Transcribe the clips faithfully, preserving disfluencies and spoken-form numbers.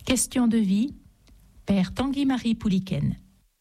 Question de vie, Père Tanguy-Marie Pouliken.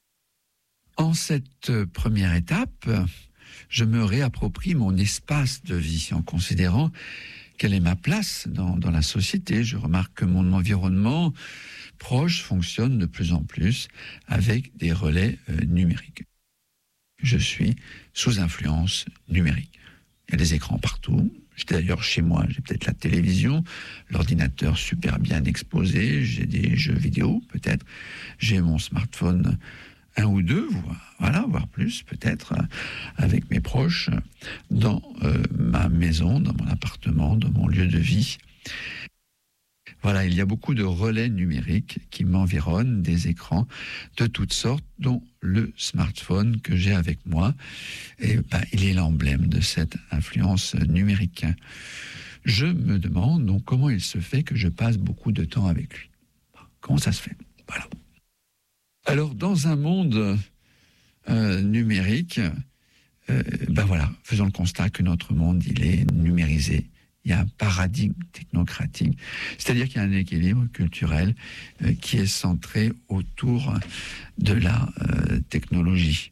En cette première étape, je me réapproprie mon espace de vie en considérant quelle est ma place dans, dans la société. Je remarque que mon environnement proche fonctionne de plus en plus avec des relais euh, numériques. Je suis sous influence numérique. Il y a des écrans partout. J'étais d'ailleurs chez moi, j'ai peut-être la télévision, l'ordinateur super bien exposé, j'ai des jeux vidéo peut-être, j'ai mon smartphone un ou deux, voire, voilà, voire plus peut-être, euh, avec mes proches, dans euh, ma maison, dans mon appartement, dans mon lieu de vie. Voilà, il y a beaucoup de relais numériques qui m'environnent, des écrans de toutes sortes, dont le smartphone que j'ai avec moi. Et ben, il est l'emblème de cette influence numérique. Je me demande donc comment il se fait que je passe beaucoup de temps avec lui. Comment ça se fait? Voilà. Alors, dans un monde euh, numérique, euh, ben voilà, faisons le constat que notre monde, il est numérisé. Il y a un paradigme technocratique, c'est-à-dire qu'il y a un équilibre culturel euh, qui est centré autour de la euh, technologie.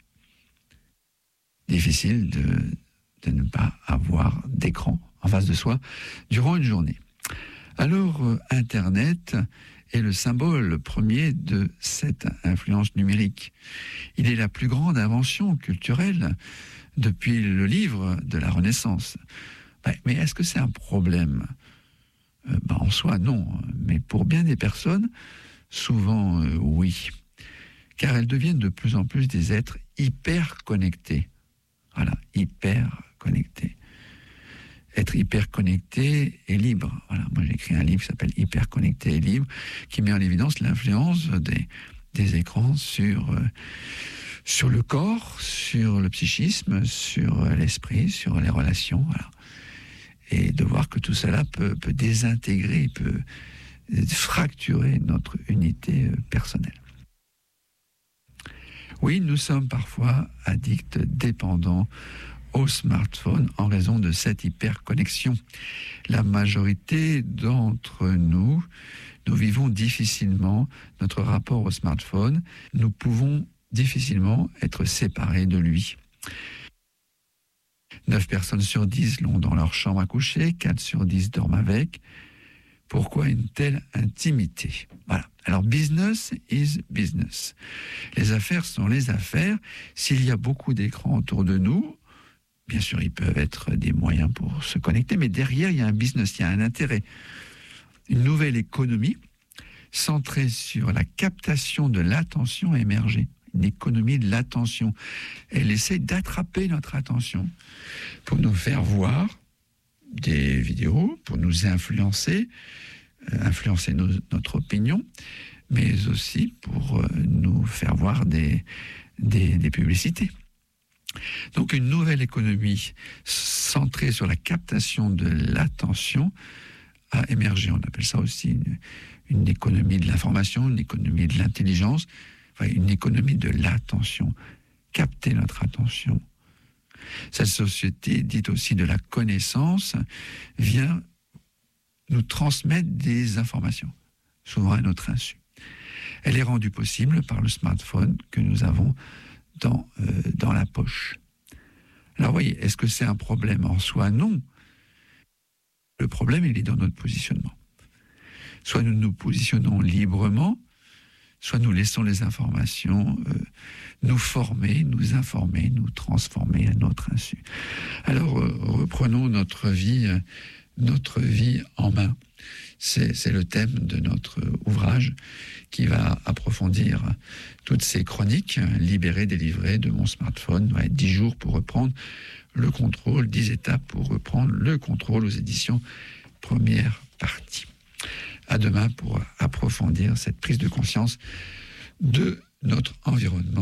Difficile de, de ne pas avoir d'écran en face de soi durant une journée. Alors, euh, Internet est le symbole premier de cette influence numérique. Il est la plus grande invention culturelle depuis le livre de la Renaissance. Mais est-ce que c'est un problème? euh, ben En soi, non. Mais pour bien des personnes, souvent, euh, oui. Car elles deviennent de plus en plus des êtres hyper connectés. Voilà, hyper connectés. Être hyper connecté et libre. Voilà, moi j'ai écrit un livre qui s'appelle Hyper connecté et libre, qui met en évidence l'influence des, des écrans sur, euh, sur le corps, sur le psychisme, sur l'esprit, sur les relations. Voilà. Et de voir que tout cela peut, peut désintégrer, peut fracturer notre unité personnelle. Oui, nous sommes parfois addicts, dépendants au smartphone en raison de cette hyperconnexion. La majorité d'entre nous, nous vivons difficilement notre rapport au smartphone. Nous pouvons difficilement être séparés de lui. neuf personnes sur dix l'ont dans leur chambre à coucher, quatre sur dix dorment avec. Pourquoi une telle intimité? Voilà. Alors, business is business. Les affaires sont les affaires. S'il y a beaucoup d'écrans autour de nous, bien sûr, ils peuvent être des moyens pour se connecter, mais derrière, il y a un business, il y a un intérêt. Une nouvelle économie centrée sur la captation de l'attention a émergé. Une économie de l'attention. Elle essaie d'attraper notre attention pour nous faire voir des vidéos, pour nous influencer, euh, influencer nos, notre opinion, mais aussi pour euh, nous faire voir des, des, des publicités. Donc une nouvelle économie centrée sur la captation de l'attention a émergé. On appelle ça aussi une, une économie de l'information, une économie de l'intelligence, enfin, une économie de l'attention. Capter notre attention. Cette société, dite aussi de la connaissance, vient nous transmettre des informations, souvent à notre insu. Elle est rendue possible par le smartphone que nous avons dans, euh, dans la poche. Alors voyez, est-ce que c'est un problème en soi? Non. Le problème, il est dans notre positionnement. Soit nous nous positionnons librement, soit nous laissons les informations euh, nous former, nous informer, nous transformer à notre insu. Alors, euh, reprenons notre vie, euh, notre vie en main. C'est, c'est le thème de notre ouvrage qui va approfondir toutes ces chroniques, libérées, délivrées de mon smartphone. Ouais, dix jours pour reprendre le contrôle, dix étapes pour reprendre le contrôle aux éditions Première Partie. À demain pour approfondir cette prise de conscience de notre environnement.